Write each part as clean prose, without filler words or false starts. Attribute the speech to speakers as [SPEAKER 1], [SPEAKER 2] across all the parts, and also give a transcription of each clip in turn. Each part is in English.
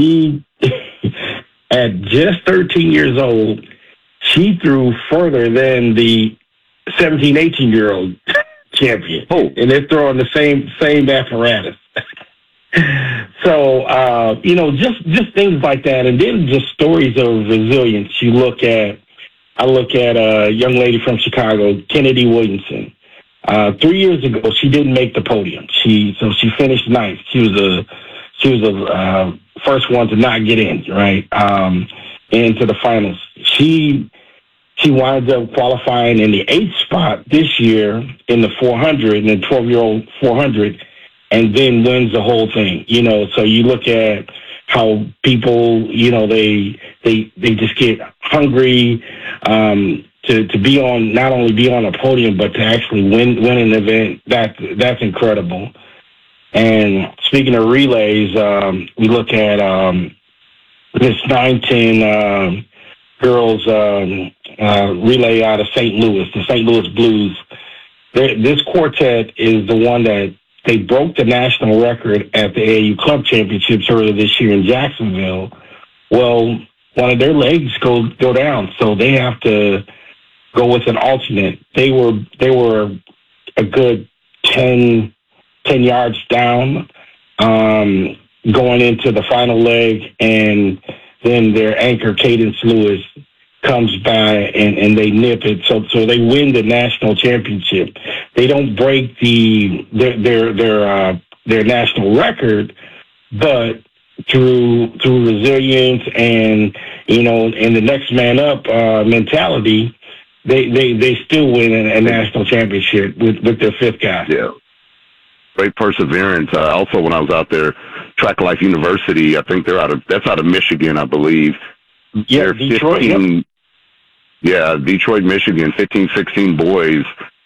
[SPEAKER 1] She, at just 13 years old, she threw further than the 17, 18-year-old champion.
[SPEAKER 2] Oh.
[SPEAKER 1] And they're throwing the same apparatus. So, just things like that. And then just stories of resilience. I look at a young lady from Chicago, Kennedy Williamson. 3 years ago, she didn't make the podium. She finished ninth. She was the first one to not get in, right, into the finals. She winds up qualifying in the 8th spot this year in the 400, in the 12-year-old 400, and then wins the whole thing. So you look at how people, they just get hungry to be on, not only be on a podium, but to actually win an event. That's incredible. And speaking of relays, we look at this 9-10 girls relay out of St. Louis, the St. Louis Blues. This quartet is the one that they broke the national record at the AAU Club Championships earlier this year in Jacksonville. Well, one of their legs go down, so they have to go with an alternate. They were a good 10 yards down going into the final leg, and then their anchor, Cadence Lewis, comes by and they nip it. So they win the national championship. They don't break their national record, but through resilience and and the next man up mentality, they still win a national championship with their fifth guy.
[SPEAKER 2] Yeah. Great perseverance. Also, when I was out there, Track Life University, I think that's out of Michigan, I believe.
[SPEAKER 1] Yeah,
[SPEAKER 2] they're
[SPEAKER 1] Detroit.
[SPEAKER 2] 15, yep. Yeah, Detroit, Michigan, 15, 16 boys,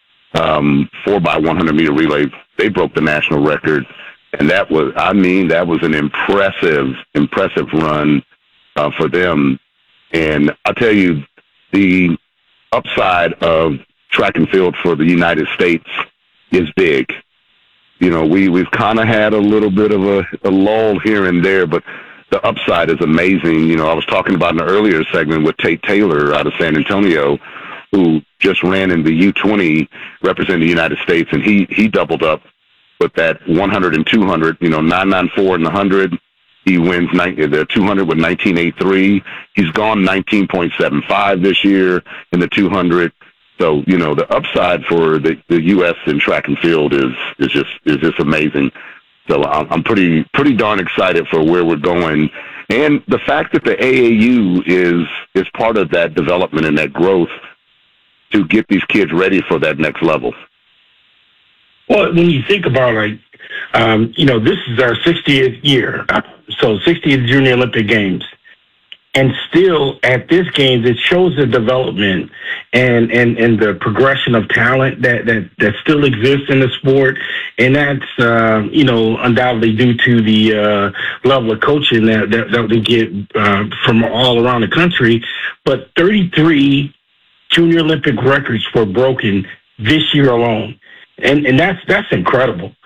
[SPEAKER 2] 4x100 meter relay. They broke the national record, and that was an impressive run for them. And I'll tell you, the upside of track and field for the United States is big. We've kind of had a little bit of a lull here and there, but the upside is amazing. I was talking about in an earlier segment with Tate Taylor out of San Antonio, who just ran in the U20 representing the United States, and he doubled up with that 100 and 200, 994 in the 100. He wins the 200 with 19.83. He's gone 19.75 this year in the 200. So, the upside for the U.S. in track and field is just amazing. So I'm pretty darn excited for where we're going. And the fact that the AAU is part of that development and that growth to get these kids ready for that next level.
[SPEAKER 1] Well, when you think about this is our 60th year, so 60th Junior Olympic Games. And still, at this game, it shows the development and the progression of talent that still exists in the sport. And that's, undoubtedly due to the level of coaching that we get from all around the country. But 33 Junior Olympic records were broken this year alone. And that's incredible.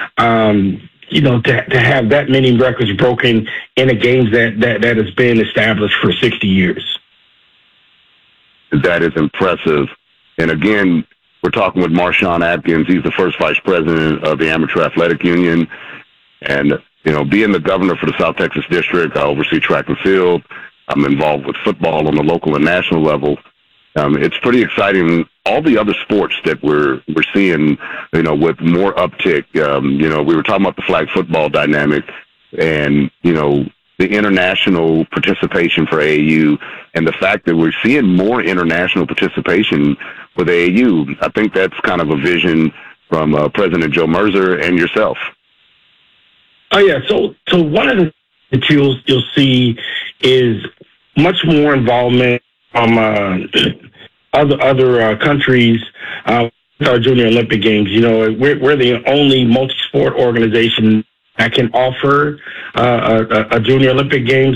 [SPEAKER 1] To have that many records broken in a game that has been established for 60 years.
[SPEAKER 2] That is impressive. And again, we're talking with Marshawn Atkins. He's the first vice president of the Amateur Athletic Union. And, being the governor for the South Texas District, I oversee track and field. I'm involved with football on the local and national level. It's pretty exciting. All the other sports that we're seeing, with more uptick. We were talking about the flag football dynamic, and the international participation for AAU, and the fact that we're seeing more international participation with AAU. I think that's kind of a vision from President Joe Mercer and yourself.
[SPEAKER 1] Oh yeah. So one of the that you'll see is much more involvement from other countries with our Junior Olympic Games. We're the only multi-sport organization that can offer a Junior Olympic Games.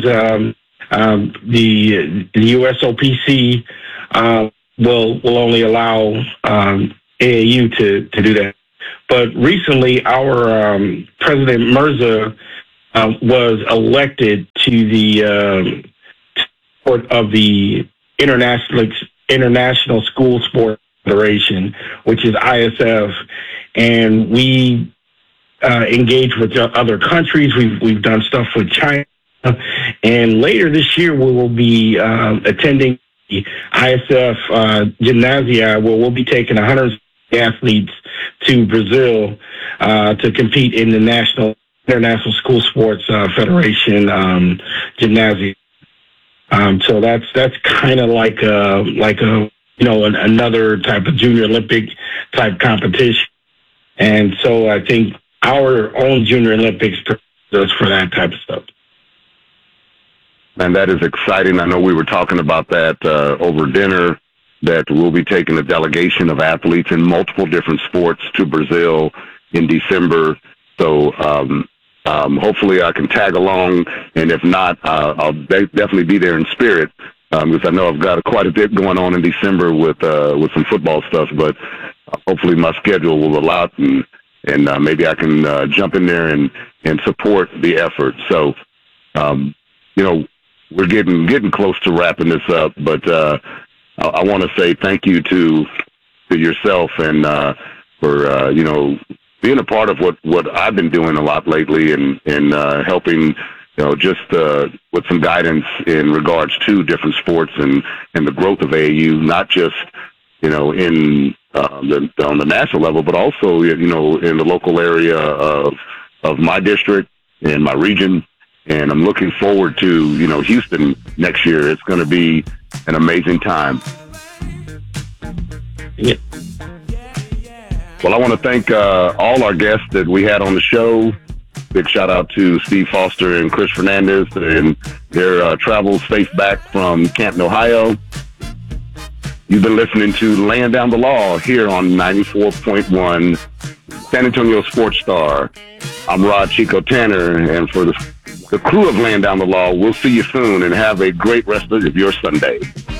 [SPEAKER 1] The USOPC will only allow AAU to do that. But recently, our President Mirza was elected to the board of the International School Sport Federation, which is ISF, and we engage with other countries. We've done stuff with China, and later this year we will be attending the ISF Gymnasia, where we'll be taking 100 athletes to Brazil to compete in the International School Sports Federation Gymnasia. So that's kind of like a another type of Junior Olympic type competition, and so I think our own Junior Olympics does for that type of stuff.
[SPEAKER 2] Man, that is exciting. I know we were talking about that over dinner, that we'll be taking a delegation of athletes in multiple different sports to Brazil in December. So hopefully I can tag along, and if not, I'll definitely be there in spirit, because I know I've got quite a bit going on in December with some football stuff, but hopefully my schedule will allow it, and maybe I can jump in there and support the effort. So, we're getting close to wrapping this up, but I want to say thank you to yourself and for being a part of what I've been doing a lot lately, and helping just with some guidance in regards to different sports and the growth of AAU, not just in on the national level, but also in the local area of my district and my region. And I'm looking forward to, Houston next year. It's going to be an amazing time.
[SPEAKER 1] Yeah.
[SPEAKER 2] Well, I want to thank all our guests that we had on the show. Big shout out to Steve Foster and Chris Fernandez and their travels safe back from Canton, Ohio. You've been listening to Laying Down the Law here on 94.1 San Antonio Sports Star. I'm Rod Chico Tanner, and for the crew of Laying Down the Law, we'll see you soon, and have a great rest of your Sunday.